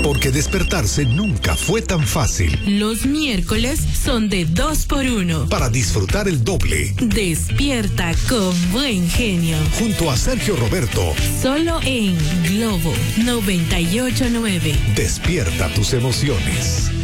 Porque despertarse nunca fue tan fácil. Los miércoles son de 2x1. Para disfrutar el doble. Despierta con buen genio. Junto a Sergio Roberto. Solo en Globo 98.9. Despierta tus emociones.